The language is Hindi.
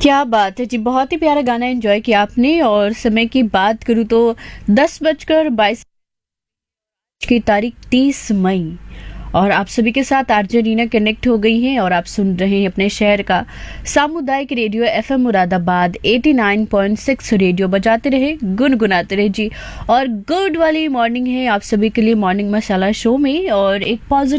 क्या बात है जी, बहुत ही प्यारा गाना एंजॉय किया आपने। और समय की बात करूँ तो 10:22 की तारीख 30 मई, और आप सभी के साथ आरजे रीना कनेक्ट हो गई हैं और आप सुन रहे हैं अपने शहर का सामुदायिक रेडियो एफएम मुरादाबाद 89.6। रेडियो बजाते रहे, गुनगुनाते रहे जी। और गुड वाली मॉर्निंग है आप सभी के लिए मॉर्निंग मसाला शो में, और एक पॉजिटिव